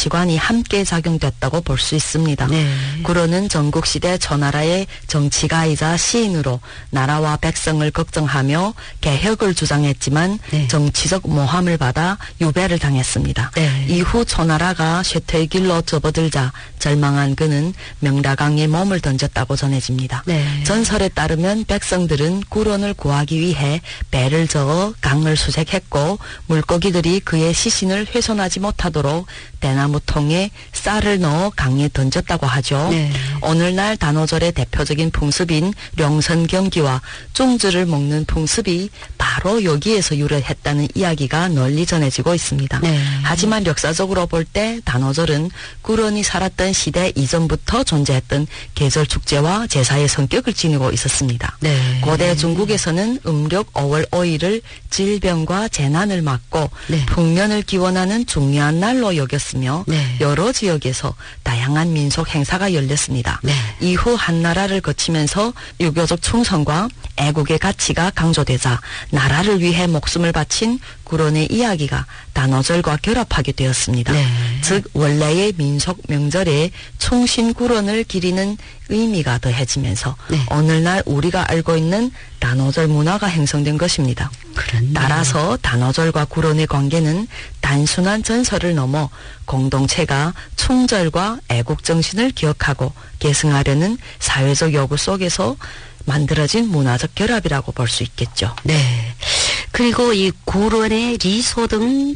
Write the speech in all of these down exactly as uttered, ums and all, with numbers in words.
가치관이 함께 작용됐다고 볼 수 있습니다. 네. 구론은 전국시대 전나라의 정치가이자 시인으로 나라와 백성을 걱정하며 개혁을 주장했지만 네. 정치적 모함을 받아 유배를 당했습니다. 네. 이후 초나라가 쇠퇴의 길로 접어들자 절망한 그는 명라강에 몸을 던졌다고 전해집니다. 네. 전설에 따르면 백성들은 구론을 구하기 위해 배를 저어 강을 수색했고 물고기들이 그의 시신을 훼손하지 못하도록 대나무 통에 쌀을 넣어 강에 던졌다고 하죠. 네. 오늘날 단오절의 대표적인 풍습인 령선경기와 쫑즈를 먹는 풍습이 바로 여기에서 유래했다는 이야기가 널리 전해지고 있습니다. 네. 하지만 역사적으로 볼 때 단오절은 구론이 살았던 시대 이전부터 존재했던 계절 축제와 제사의 성격을 지니고 있었습니다. 네. 고대 중국에서는 음력 오월 오일을 질병과 재난을 막고 네. 풍년을 기원하는 중요한 날로 여겼으며 네. 여러 지역에서 다양한 민속 행사가 열렸습니다. 네. 이후 한나라를 거치면서 유교적 충성과 애국의 가치가 강조되자 나라를 위해 목숨을 바친 구론의 이야기가 단오절과 결합하게 되었습니다. 네. 즉 원래의 민속 명절에 충신구론을 기리는 의미가 더해지면서 네. 오늘날 우리가 알고 있는 단오절 문화가 형성된 것입니다. 그렇네요. 따라서 단오절과 구론의 관계는 단순한 전설을 넘어 공동체가 충절과 애국정신을 기억하고 계승하려는 사회적 요구 속에서 만들어진 문화적 결합이라고 볼 수 있겠죠. 네. 그리고 이 구론의 리소 등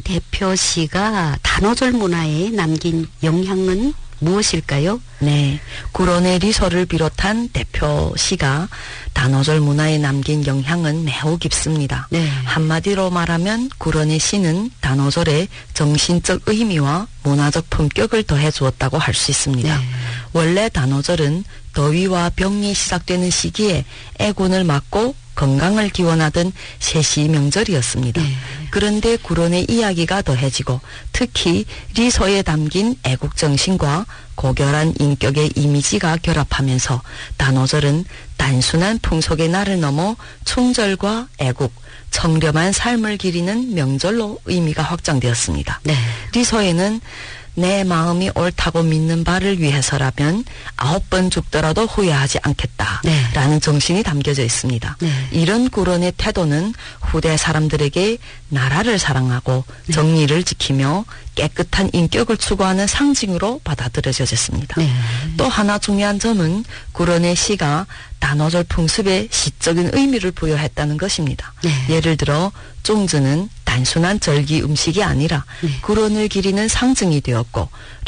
대표시가 단오절 문화에 남긴 영향은 무엇일까요? 네. 구론의 리소를 비롯한 대표시가 단오절 문화에 남긴 영향은 매우 깊습니다. 네. 한마디로 말하면 구론의 시는 단오절의 정신적 의미와 문화적 품격을 더해 주었다고 할 수 있습니다. 네. 원래 단오절은 더위와 병이 시작되는 시기에 애군을 막고 건강을 기원하던 세시 명절이었습니다. 네. 그런데 구론의 이야기가 더해지고 특히 리소에 담긴 애국정신과 고결한 인격의 이미지가 결합하면서 단오절은 단순한 풍속의 날을 넘어 충절과 애국, 청렴한 삶을 기리는 명절로 의미가 확장되었습니다. 네. 리소에는 내 마음이 옳다고 믿는 바를 위해서라면 아홉 번 죽더라도 후회하지 않겠다 네. 라는 정신이 담겨져 있습니다. 네. 이런 구론의 태도는 후대 사람들에게 나라를 사랑하고 네. 정의를 지키며 깨끗한 인격을 추구하는 상징으로 받아들여졌습니다. 네. 또 하나 중요한 점은 구론의 시가 단오절 풍습에 시적인 의미를 부여했다는 것입니다. 네. 예를 들어 쫑즈는 단순한 절기 음식이 아니라 네. 구론을 기리는 상징이 되었고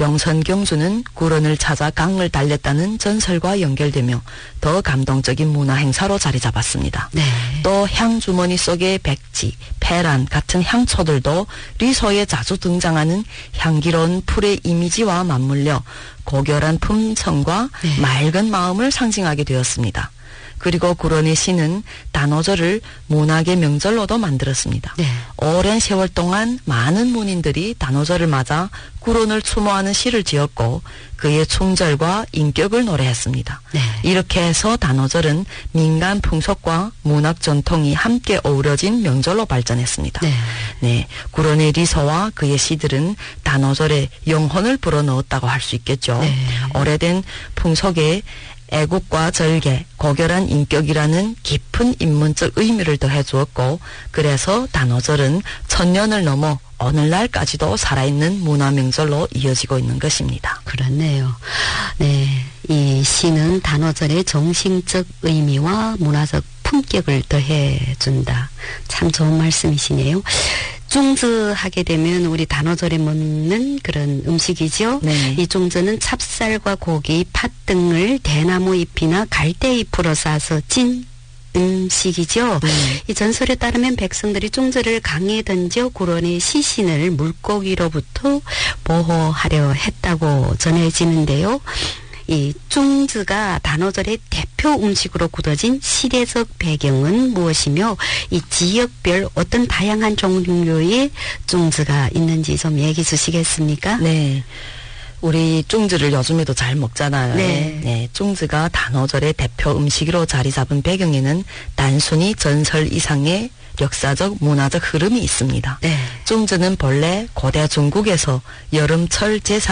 령선경주는 구론을 찾아 강을 달렸다는 전설과 연결되며 더 감동적인 문화 행사로 자리 잡았습니다. 네. 또 향주머니 속의 백지, 페란 같은 향초들도 리소에 자주 등장하는 향기로운 풀의 이미지와 맞물려 고결한 품성과 네. 맑은 마음을 상징하게 되었습니다. 그리고 구론의 시는 단오절을 문학의 명절로도 만들었습니다. 네. 오랜 세월 동안 많은 문인들이 단오절을 맞아 구론을 추모하는 시를 지었고 그의 충절과 인격을 노래했습니다. 네. 이렇게 해서 단오절은 민간 풍속과 문학 전통이 함께 어우러진 명절로 발전했습니다. 네. 네, 구론의 리소와 그의 시들은 단오절에 영혼을 불어넣었다고 할 수 있겠죠. 네. 오래된 풍속에 애국과 절개, 고결한 인격이라는 깊은 인문적 의미를 더해 주었고 그래서 단오절은 천년을 넘어 오늘날까지도 살아있는 문화명절로 이어지고 있는 것입니다. 그렇네요. 네, 이 시는 단오절의 정신적 의미와 문화적 품격을 더해준다. 참 좋은 말씀이시네요. 쫑즈 하게 되면 우리 단오절에 먹는 그런 음식이죠. 네. 이 쫑즈는 찹쌀과 고기, 팥 등을 대나무 잎이나 갈대잎으로 싸서 찐 음식이죠. 네. 이 전설에 따르면 백성들이 쫑즈를 강에 던져 구론의 시신을 물고기로부터 보호하려 했다고 전해지는데요. 이 쫑즈가 단오절의 대표 음식으로 굳어진 시대적 배경은 무엇이며 이 지역별 어떤 다양한 종류의 쫑즈가 있는지 좀 얘기해 주시겠습니까? 네. 우리 쫑즈를 요즘에도 잘 먹잖아요. 네. 네, 쫑즈가 단오절의 대표 음식으로 자리 잡은 배경에는 단순히 전설 이상의 역사적 문화적 흐름이 있습니다. 네. 쫑즈는 본래 고대 중국에서 여름철 제사